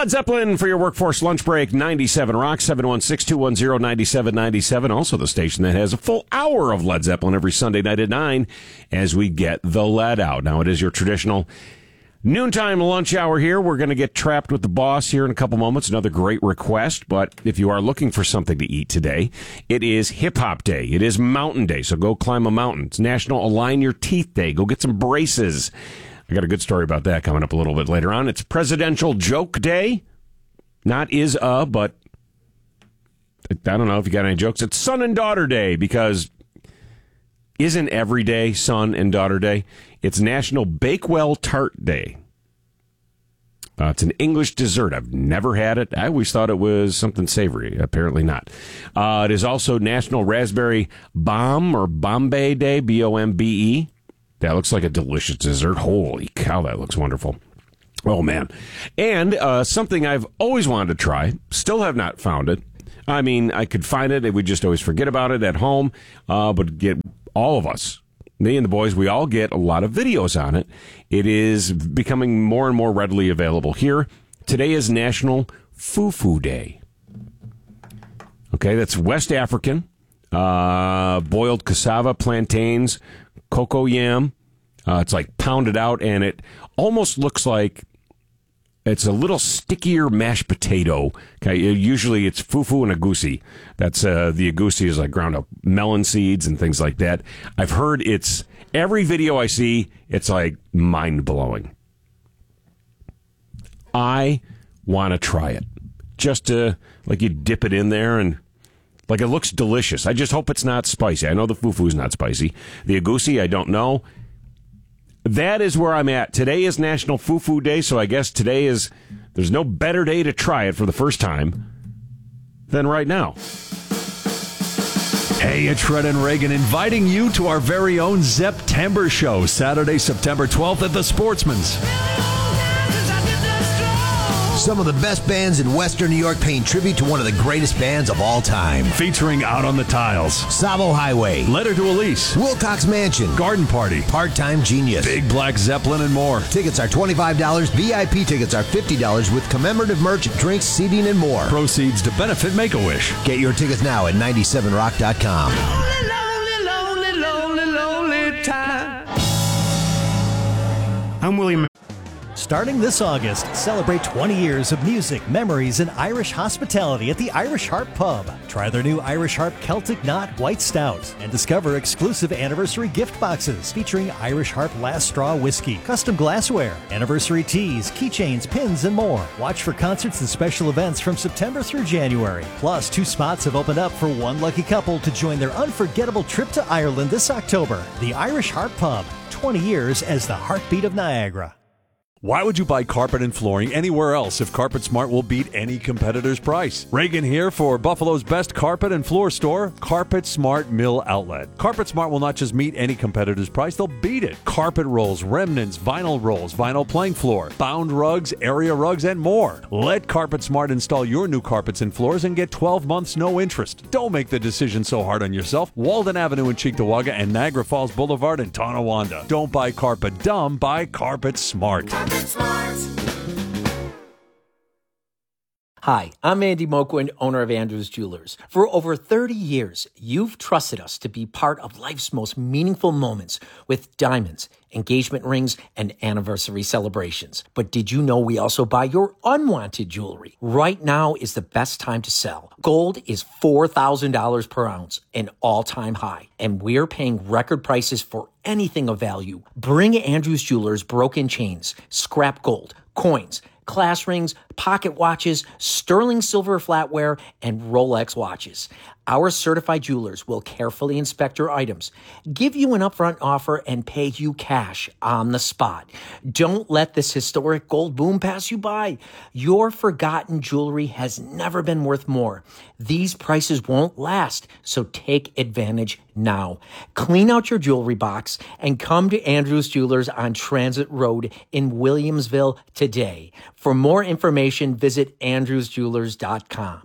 Led Zeppelin for your workforce lunch break. 97 Rock, 716-210-9797. Also the station that has a full hour of Led Zeppelin every Sunday night at 9 as we get the lead out. Now, it is your traditional noontime lunch hour here. We're going to get trapped with the boss here in a couple moments. Another great request. But if you are looking for something to eat today, it is Hip Hop Day. It is Mountain Day, so go climb a mountain. It's National Align Your Teeth Day. Go get some braces. I got a good story about that coming up a little bit later on. It's Presidential Joke Day. Not but I don't know if you got any jokes. It's Son and Daughter Day, because isn't every day Son and Daughter Day? It's National Bakewell Tart Day. It's an English dessert. I've never had it. I always thought it was something savory. Apparently not. It is also National Raspberry Bomb or Bombay Day, Bombe. That looks like a delicious dessert. Holy cow, that looks wonderful. Oh, man. And something I've always wanted to try, still have not found it. I mean, I could find it, and we just always forget about it at home, but get all of us, me and the boys, we all get a lot of videos on it. It is becoming more and more readily available here. Today is National Fufu Day. Okay, that's West African. Boiled cassava, plantains, cocoa yam. It's like pounded out, and it almost looks like it's a little stickier mashed potato. Okay, usually it's fufu and agusi. That's the agusi is like ground up melon seeds and things like that. I've heard it's every video I see, it's like mind blowing. I want to try it, just to like you dip it in there and like it looks delicious. I just hope it's not spicy. I know the fufu is not spicy. The agusi, I don't know. That is where I'm at. Today is National Fufu Day, so I guess today is, there's no better day to try it for the first time than right now. Hey, it's Shred and Reagan inviting you to our very own September show, Saturday, September 12th at the Sportsman's. Some of the best bands in Western New York paying tribute to one of the greatest bands of all time. Featuring Out on the Tiles, Savo Highway, Letter to Elise, Wilcox Mansion, Garden Party, Part-Time Genius, Big Black Zeppelin, and more. Tickets are $25. VIP tickets are $50 with commemorative merch, drinks, seating, and more. Proceeds to benefit Make-A-Wish. Get your tickets now at 97rock.com. Lonely time. I'm William. Starting this August, celebrate 20 years of music, memories, and Irish hospitality at the Irish Harp Pub. Try their new Irish Harp Celtic Knot White Stout and discover exclusive anniversary gift boxes featuring Irish Harp Last Straw Whiskey, custom glassware, anniversary teas, keychains, pins, and more. Watch for concerts and special events from September through January. Plus, 2 spots have opened up for one lucky couple to join their unforgettable trip to Ireland this October. The Irish Harp Pub, 20 years as the heartbeat of Niagara. Why would you buy carpet and flooring anywhere else if Carpet Smart will beat any competitor's price? Reagan here for Buffalo's best carpet and floor store, Carpet Smart Mill Outlet. Carpet Smart will not just meet any competitor's price, they'll beat it. Carpet rolls, remnants, vinyl plank floor, bound rugs, area rugs, and more. Let Carpet Smart install your new carpets and floors and get 12 months no interest. Don't make the decision so hard on yourself. Walden Avenue in Cheektowaga and Niagara Falls Boulevard in Tonawanda. Don't buy carpet dumb, buy Carpet Smart. Hi, I'm Andy Moquin, owner of Andrews Jewelers. For over 30 years, you've trusted us to be part of life's most meaningful moments with diamonds, engagement rings, and anniversary celebrations. But did you know we also buy your unwanted jewelry? Right now is the best time to sell. Gold is $4,000 per ounce, an all-time high, and we're paying record prices for anything of value. Bring Andrews Jewelers broken chains, scrap gold, coins, class rings, pocket watches, sterling silver flatware, and Rolex watches. Our certified jewelers will carefully inspect your items, give you an upfront offer, and pay you cash on the spot. Don't let this historic gold boom pass you by. Your forgotten jewelry has never been worth more. These prices won't last, so take advantage now. Clean out your jewelry box and come to Andrews Jewelers on Transit Road in Williamsville today. For more information, visit andrewsjewelers.com.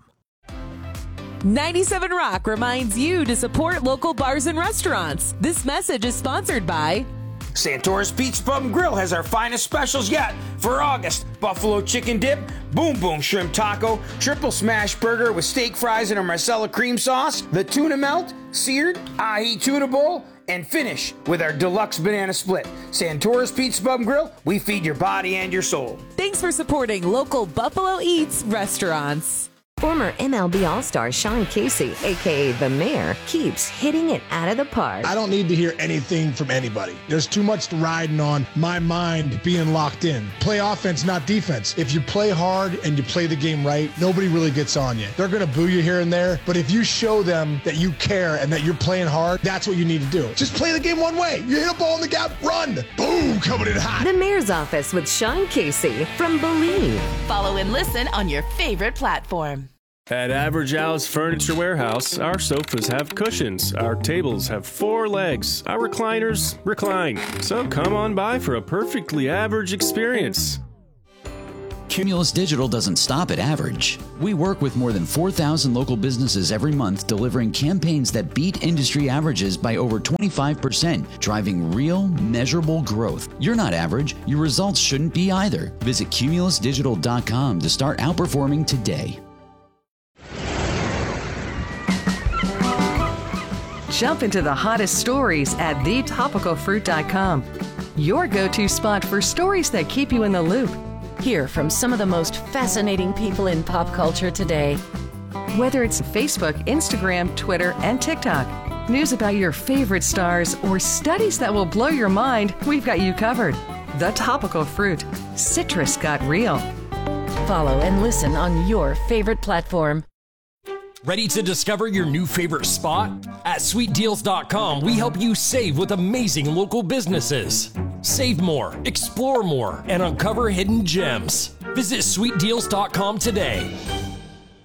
97 Rock reminds you to support local bars and restaurants. This message is sponsored by Santora's Pizza Pub and Grill has our finest specials yet for August. Buffalo chicken dip, boom boom shrimp taco, triple smash burger with steak fries and a Marcella cream sauce, the tuna melt, seared, ahi tuna bowl, and finish with our deluxe banana split. Santora's Pizza Pub and Grill, we feed your body and your soul. Thanks for supporting local Buffalo Eats restaurants. Former MLB All-Star Sean Casey, a.k.a. The Mayor, keeps hitting it out of the park. I don't need to hear anything from anybody. There's too much riding on my mind being locked in. Play offense, not defense. If you play hard and you play the game right, nobody really gets on you. They're going to boo you here and there, but if you show them that you care and that you're playing hard, that's what you need to do. Just play the game one way. You hit a ball in the gap, run. Boom, coming in hot. The Mayor's Office with Sean Casey from Believe. Follow and listen on your favorite platform. At Average Al's Furniture Warehouse, our sofas have cushions, our tables have 4 legs, our recliners recline. So come on by for a perfectly average experience. Cumulus Digital doesn't stop at average. We work with more than 4,000 local businesses every month, delivering campaigns that beat industry averages by over 25%, driving real, measurable growth. You're not average. Your results shouldn't be either. Visit cumulusdigital.com to start outperforming today. Jump into the hottest stories at thetopicalfruit.com. Your go-to spot for stories that keep you in the loop. Hear from some of the most fascinating people in pop culture today. Whether it's Facebook, Instagram, Twitter, and TikTok, news about your favorite stars, or studies that will blow your mind, we've got you covered. The Topical Fruit. Citrus got real. Follow and listen on your favorite platform. Ready to discover your new favorite spot? At SweetDeals.com, we help you save with amazing local businesses. Save more, explore more, and uncover hidden gems. Visit SweetDeals.com today.